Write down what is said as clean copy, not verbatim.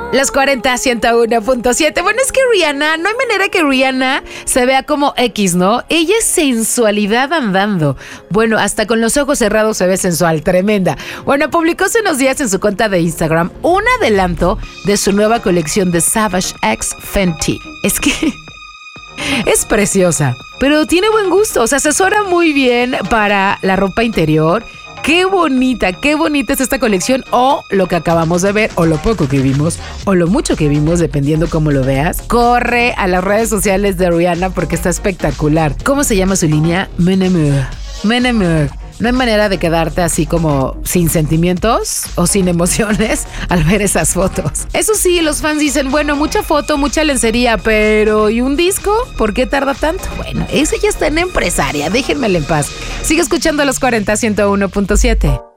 Los 40 101.7. Bueno, es que Rihanna, no hay manera que Rihanna se vea como X, ¿no? Ella es sensualidad andando. Bueno, hasta con los ojos cerrados se ve sensual, tremenda. Bueno, publicó hace unos días en su cuenta de Instagram un adelanto de su nueva colección de Savage X Fenty. Es que es preciosa, pero tiene buen gusto. Se asesora muy bien para la ropa interior. Qué bonita es esta colección, o lo que acabamos de ver, o lo poco que vimos, o lo mucho que vimos, dependiendo cómo lo veas. Corre a las redes sociales de Rihanna porque está espectacular. ¿Cómo se llama su línea? Men Amour. No hay manera de quedarte así como sin sentimientos o sin emociones al ver esas fotos. Eso sí, los fans dicen, bueno, mucha foto, mucha lencería, pero ¿y un disco? ¿Por qué tarda tanto? Bueno, eso ya está en empresaria, déjenmela en paz. Sigue escuchando los 40 101.7.